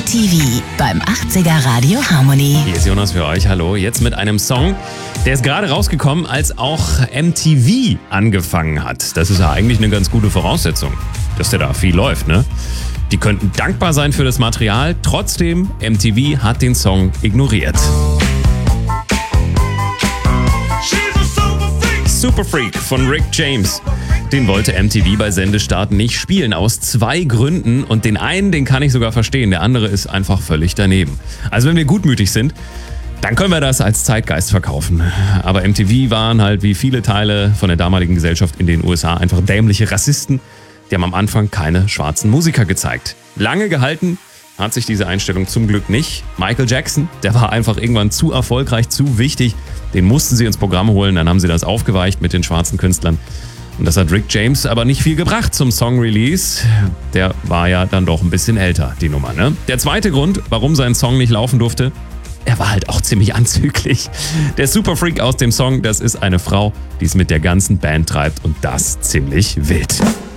MTV beim 80er Radio Harmony. Hier ist Jonas für euch. Hallo. Jetzt mit einem Song, der ist gerade rausgekommen, als auch MTV angefangen hat. Das ist ja eigentlich eine ganz gute Voraussetzung, dass der da viel läuft, ne? Die könnten dankbar sein für das Material. Trotzdem, MTV hat den Song ignoriert. Super Freak von Rick James. Den wollte MTV bei Sendestart nicht spielen, aus 2 Gründen. Und den einen, den kann ich sogar verstehen, der andere ist einfach völlig daneben. Also wenn wir gutmütig sind, dann können wir das als Zeitgeist verkaufen. Aber MTV waren halt wie viele Teile von der damaligen Gesellschaft in den USA einfach dämliche Rassisten. Die haben am Anfang keine schwarzen Musiker gezeigt. Lange gehalten hat sich diese Einstellung zum Glück nicht. Michael Jackson, der war einfach irgendwann zu erfolgreich, zu wichtig. Den mussten sie ins Programm holen, dann haben sie das aufgeweicht mit den schwarzen Künstlern. Und das hat Rick James aber nicht viel gebracht zum Song-Release. Der war ja dann doch ein bisschen älter, die Nummer, ne? Der zweite Grund, warum sein Song nicht laufen durfte, er war halt auch ziemlich anzüglich. Der Super Freak aus dem Song, das ist eine Frau, die es mit der ganzen Band treibt und das ziemlich wild.